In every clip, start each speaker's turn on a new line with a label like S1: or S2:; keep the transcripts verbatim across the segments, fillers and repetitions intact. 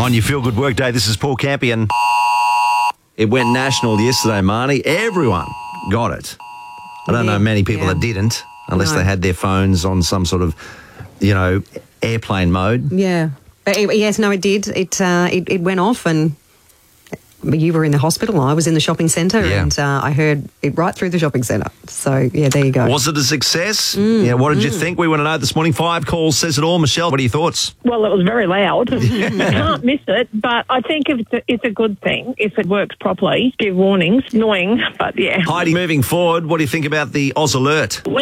S1: On your Feel Good Work Day, this is Paul Campion. It went national yesterday, Marnie. Everyone got it. I don't
S2: Yeah,
S1: know many people
S2: yeah.
S1: that didn't, unless
S2: No.
S1: they had their phones on some sort of, you know, airplane mode.
S2: Yeah. But it, yes, no, it did. It, uh, it it went off, and you were in the hospital. I was in the shopping centre,
S1: Yeah.
S2: and uh, I heard it right through the shopping centre. So, yeah, there you go.
S1: Was it a success?
S2: Mm,
S1: yeah, what did you think? We want to know this morning. Five calls says it all. Michelle, what are your thoughts?
S3: Well, it was very loud. You can't miss it, but I think if it's a, it's a good thing if it works properly. Give warnings. Annoying, but yeah.
S1: Heidi, moving forward, what do you think about the Oz Alert?
S4: Well,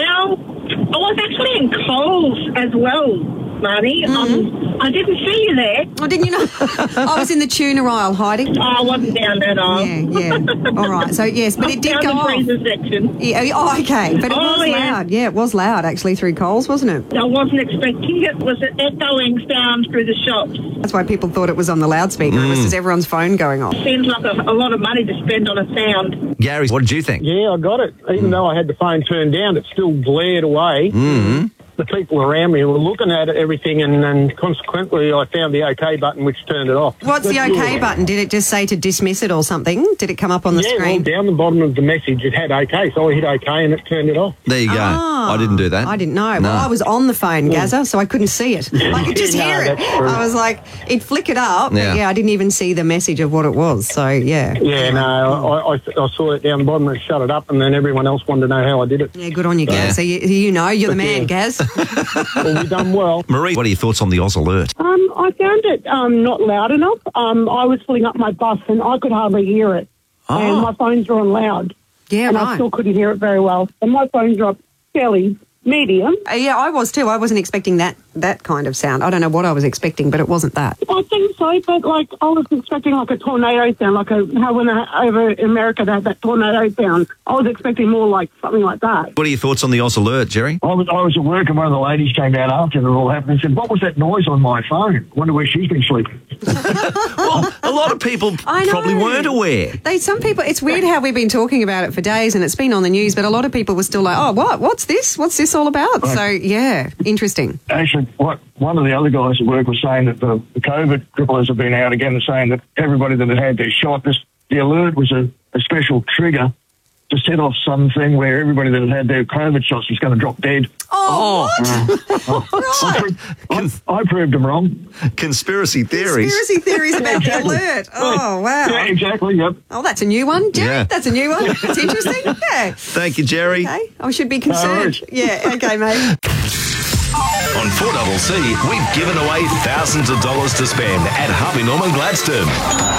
S4: I was actually in Coles as well, Marty. Um, I didn't see you there.
S2: Oh, didn't you know? I was in the tuna aisle, Heidi.
S4: Oh, I wasn't down that aisle.
S2: Yeah, yeah. All right. So, yes, but it did
S4: down
S2: go
S4: the
S2: off.
S4: freezer section.
S2: Yeah, oh, okay. But it
S4: Oh,
S2: was
S4: yeah.
S2: loud. Yeah, it was loud, actually, through Coles, wasn't it?
S4: I wasn't expecting it. Was it echoing sound through the shops?
S2: That's why people thought it was on the loudspeaker. It was just everyone's phone going off.
S4: Seems like a, a lot of money to spend on a sound.
S1: Gary, what did you think?
S5: Yeah, I got it. Even though I had the phone turned down, it still blared away.
S1: Mm-hmm.
S5: The people around me were looking at it, everything, and, and consequently I found the OK button, which turned it off.
S2: What's the
S5: But,
S2: OK
S5: yeah.
S2: button? Did it just say to dismiss it or something? Did it come up on the
S5: Yeah, well,
S2: screen?
S5: down the bottom of the message it had OK, so I hit OK and it turned it off.
S1: There you go.
S2: Ah,
S1: I didn't do that.
S2: I didn't know.
S1: No.
S2: Well, I was on the phone, Gazza, so I couldn't see it. I could just
S5: No,
S2: hear it.
S5: that's true.
S2: I was like, it flickered up. But
S1: Yeah.
S2: yeah, I didn't even see the message of what it was. So, yeah.
S5: Yeah, no, I, I, I saw it down the bottom and shut it up, and then everyone else wanted to know how I did it.
S2: Yeah, good on you, Gaz.
S1: Yeah.
S2: So, you, you know, you're the man,
S5: Yeah.
S2: Gaz.
S5: Well, we done well.
S1: Marie, what are your thoughts on the Oz Alert?
S6: Um, I found it um, not loud enough. Um, I was filling up my bus and I could hardly hear it.
S1: Oh.
S6: And my phones were on loud.
S2: Yeah,
S6: and I
S2: right.
S6: still couldn't hear it very well. And my phones are up fairly medium.
S2: Uh, yeah, I was too. I wasn't expecting that that kind of sound. I don't know what I was expecting, but it wasn't that.
S6: I think so, but like I was expecting like a tornado sound, like a how when they, over in America they had that tornado sound. I was expecting more like something like that.
S1: What are your thoughts on the Oz Alert, Jerry?
S7: I was, I was at work and one of the ladies came down after it all happened and said, "What was that noise on my phone? Wonder where she's been sleeping."
S1: Well, a lot of people
S2: I know.
S1: probably weren't aware.
S2: They, some people, it's weird how we've been talking about it for days and it's been on the news, but a lot of people were still like, oh, what? What's this? What's this all about?
S7: Right.
S2: So, yeah, interesting.
S7: Actually, what one of the other guys at work was saying that the, the COVID cripplers have been out again and saying that everybody that had had their shot, this, the alert was a, a special trigger to set off something where everybody that had had their COVID shots was going to drop dead.
S2: Oh, what?
S7: I, proved, I, I proved them wrong.
S1: Conspiracy theories.
S2: Conspiracy theories about the
S7: exactly.
S2: alert. Oh, wow.
S7: Yeah, exactly, yep.
S2: Oh, that's a new one, Jerry.
S1: Yeah.
S2: That's a new one. It's interesting. Yeah.
S1: Thank you, Jerry.
S2: Okay. I should be concerned.
S7: worries.
S2: Yeah, okay, mate.
S8: On four C C, we've given away thousands of dollars to spend at Harvey Norman Gladstone.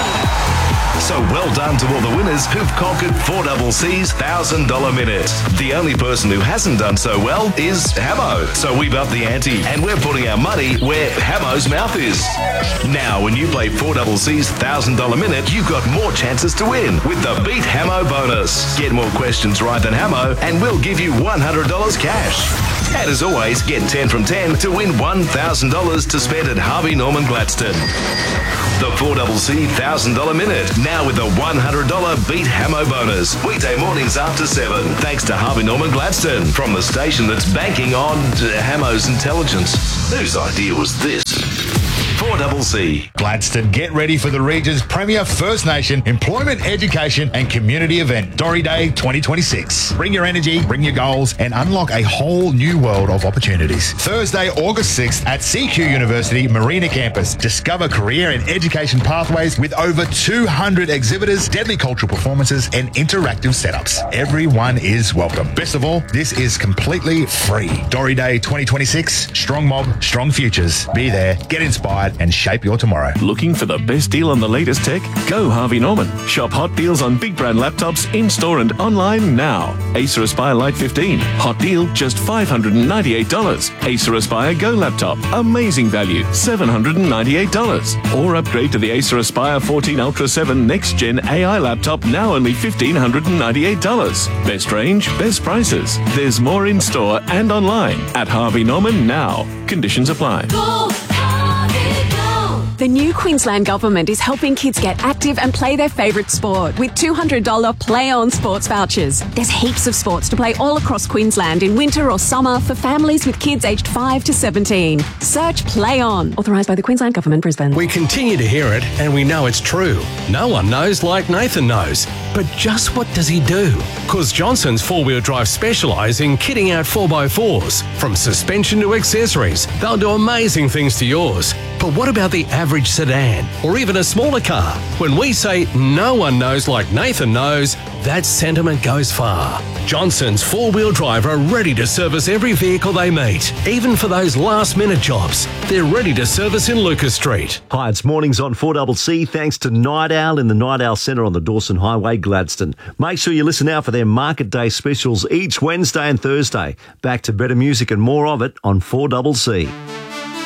S8: So well done to all the winners who've conquered four C C's one thousand dollars minute. The only person who hasn't done so well is Hamo. So we've upped the ante and we're putting our money where Hamo's mouth is. Now, when you play four C C's one thousand dollars minute, you've got more chances to win with the Beat Hamo bonus. Get more questions right than Hamo and we'll give you one hundred dollars cash. And as always, get ten from ten to win one thousand dollars to spend at Harvey Norman Gladstone. The four C C one thousand dollars minute, now with a one hundred dollars Beat Hamo bonus. Weekday mornings after seven. Thanks to Harvey Norman Gladstone, from the station that's banking on Hamo's intelligence. Whose idea was this? four C C.
S9: Gladstone, get ready for the region's premier First Nation employment, education and community event, Dory Day twenty twenty-six. Bring your energy, bring your goals and unlock a whole new world of opportunities. Thursday, August sixth at C Q University Marina Campus. Discover career and education pathways with over two hundred exhibitors, deadly cultural performances and interactive setups. Everyone is welcome. Best of all, this is completely free. Dory Day twenty twenty-six, strong mob, strong futures. Be there, get inspired and shape your tomorrow.
S10: Looking for the best deal on the latest tech? Go Harvey Norman. Shop hot deals on big brand laptops in-store and online now. Acer Aspire Lite fifteen. Hot deal, just five hundred ninety-eight dollars. Acer Aspire Go laptop. Amazing value, seven hundred ninety-eight dollars. Or upgrade to the Acer Aspire fourteen Ultra seven Next Gen A I laptop, now only one thousand five hundred ninety-eight dollars. Best range, best prices. There's more in-store and online at Harvey Norman now. Conditions apply.
S11: Go, Harvey, go. The new Queensland Government is helping kids get active and play their favourite sport with two hundred dollars Play On sports vouchers. There's heaps of sports to play all across Queensland in winter or summer for families with kids aged five to seventeen. Search Play On. Authorised by the Queensland Government, Brisbane.
S12: We continue to hear it and we know it's true. No one knows like Nathan knows. But just what does he do? Because Johnson's four-wheel drive specialise in kitting out four by fours. From suspension to accessories, they'll do amazing things to yours. But what about the average sedan or even a smaller car? When we say no one knows like Nathan knows, that sentiment goes far. Johnson's four-wheel drive are ready to service every vehicle they meet, even for those last-minute jobs. They're ready to service in Lucas Street.
S1: Hi, it's Mornings on four C C, thanks to Night Owl in the Night Owl Centre on the Dawson Highway, Gladstone. Make sure you listen out for their Market Day specials each Wednesday and Thursday. Back to better music and more of it on four C C.